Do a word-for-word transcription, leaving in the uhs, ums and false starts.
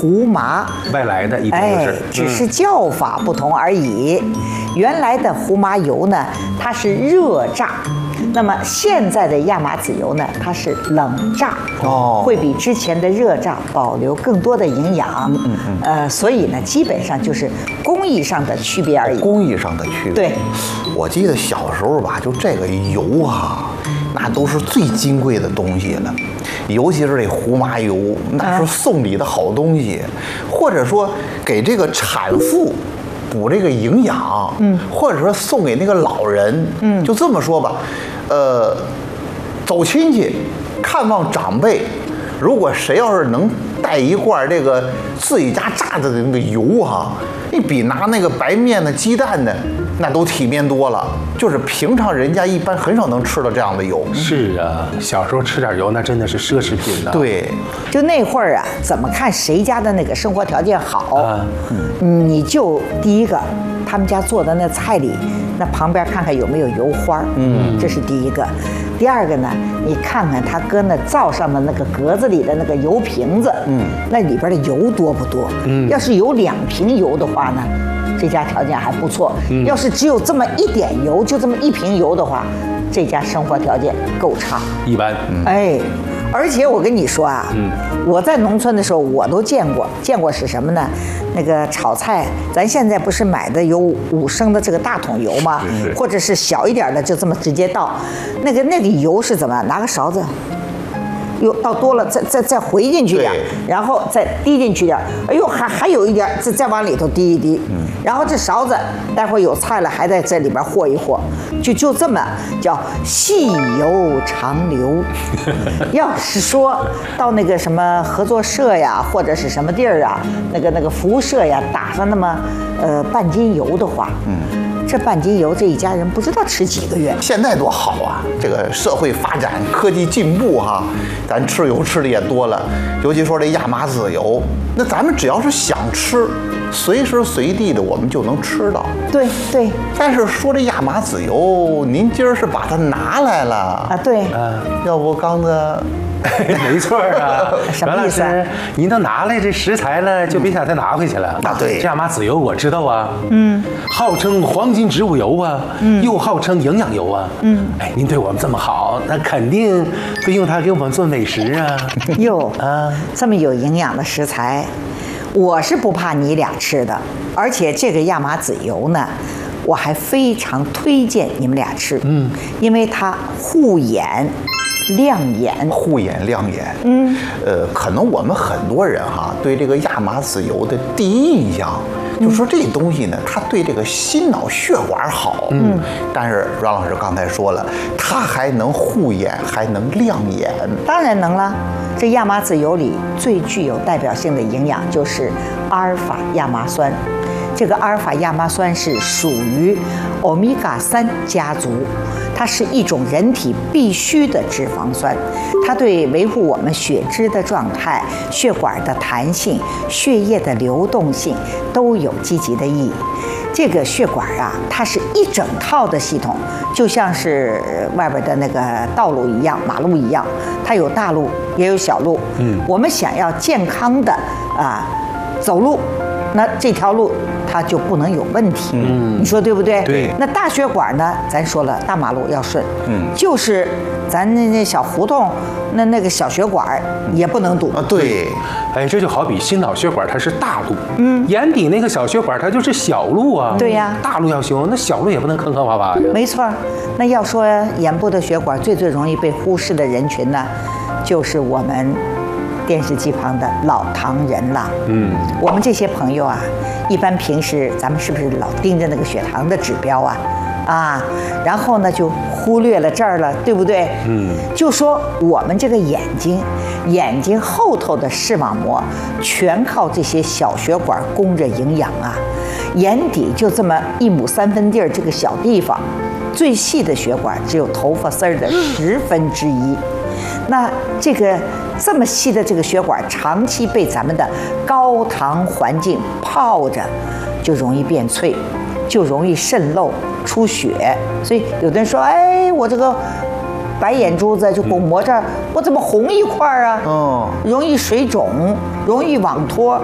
胡麻， 外来的一定哎是， 只是叫法不同而已。原来的胡麻油呢，它是热榨。那么现在的亚麻籽油呢，它是冷榨， 哦会比之前的热榨保留更多的营养。嗯嗯。呃，所以呢，基本上就是工艺上的区别而已。 工艺上的区别。 对， 我记得小时候吧，就这个油啊，那都是最金贵的东西了，尤其是这胡麻油，那是送礼的好东西，或者说给这个产妇补这个营养，嗯，或者说送给那个老人，嗯，就这么说吧，呃，走亲戚看望长辈，如果谁要是能带一罐这个自己家榨的那个油哈、啊，你比拿那个白面的、鸡蛋的那都体面多了。就是平常人家一般很少能吃到这样的油。 是啊，小时候吃点油那真的是奢侈品呢。 对， 就那会儿啊，怎么看谁家的那个生活条件好， 啊嗯，你就第一个，他们家做的那菜里，那旁边看看有没有油花，嗯，这是第一个。第二个呢，你看看他搁那灶上的那个格子里的那个油瓶子，嗯，那里边的油多不多？嗯，要是有两瓶油的话呢，这家条件还不错。嗯，要是只有这么一点油，就这么一瓶油的话，这家生活条件够差， 一般。嗯、 哎。而且我跟你说啊，嗯，我在农村的时候我都见过，见过是什么呢？那个炒菜，咱现在不是买的有五升的这个大桶油吗？ 是是， 或者是小一点的，就这么直接倒。那个那个油是怎么？拿个勺子，又倒多了，再再再回进去点，然后再滴进去点。哎呦，还还有一点，再再往里头滴一滴。嗯，然后这勺子待会儿有菜了，还在这里边和一和，就就这么叫细油长流。要是说到那个什么合作社呀，或者是什么地儿啊，那个那个服务社呀，打上那么呃半斤油的话，嗯。这半斤油，这一家人不知道吃几个月。 现在多好啊！这个社会发展，科技进步哈，咱吃油吃的也多了。尤其说这亚麻籽油，那咱们只要是想吃，随时随地的我们就能吃到。 对对。 但是说这亚麻籽油，您今儿是把它拿来了啊？对。 啊，要不刚子。 没错啊， 什么意思？ 您都拿来这食材了，就别想再拿回去了。 啊，对， 这亚麻籽油我知道啊，嗯，号称黄金植物油啊，嗯，又号称营养油啊，嗯，哎，您对我们这么好，那肯定会用它给我们做美食啊。 哟啊，这么有营养的食材，我是不怕你俩吃的，而且这个亚麻籽油呢，我还非常推荐你们俩吃，嗯，因为它护眼。亮眼， 护眼亮眼。嗯，呃，可能我们很多人哈对这个亚麻籽油的第一印象，就说这东西呢，它对这个心脑血管好。嗯，但是阮老师刚才说了，它还能护眼，还能亮眼。 当然能了。这亚麻籽油里最具有代表性的营养就是阿尔法亚麻酸。这个阿尔法亚麻酸是属于欧米伽三家族，它是一种人体必需的脂肪酸，它对维护我们血脂的状态、血管的弹性、血液的流动性都有积极的意义。这个血管啊，它是一整套的系统，就像是外边的那个道路一样、马路一样，它有大路也有小路。嗯，我们想要健康的啊走路，那这条路它就不能有问题。嗯，你说对不对？ 对。 那大血管呢？咱说了，大马路要顺。嗯，就是咱那那小胡同，那那个小血管也不能堵啊。对。 哎，这就好比心脑血管它是大路，嗯，眼底那个小血管它就是小路啊。 对呀。 大路要修，那小路也不能坑坑洼洼呀。 没错。那要说眼部的血管最最容易被忽视的人群呢，就是我们电视机旁的老糖人了。嗯，我们这些朋友啊，一般平时咱们是不是老盯着那个血糖的指标啊？啊，然后呢就忽略了这儿了，对不对？嗯，就说我们这个眼睛，眼睛后头的视网膜全靠这些小血管供着营养啊。眼底就这么一亩三分地儿这个小地方，最细的血管只有头发丝儿的十分之一。那这个这么细的这个血管，长期被咱们的高糖环境泡着，就容易变脆，就容易渗漏出血。所以有的人说，哎，我这个白眼珠子就巩膜这儿，我怎么红一块啊？哦，容易水肿，容易网脱。